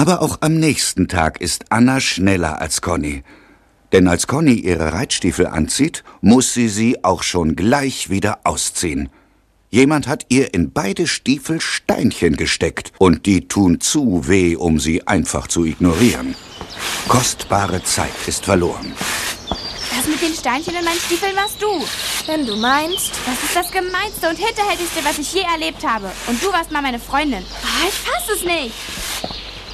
Aber auch am nächsten Tag ist Anna schneller als Conny. Denn als Conny ihre Reitstiefel anzieht, muss sie auch schon gleich wieder ausziehen. Jemand hat ihr in beide Stiefel Steinchen gesteckt und die tun zu weh, um sie einfach zu ignorieren. Kostbare Zeit ist verloren. Das mit den Steinchen in meinen Stiefeln warst du. Wenn du meinst. Das ist das Gemeinste und Hinterhältigste, was ich je erlebt habe. Und du warst mal meine Freundin. Ich fass es nicht.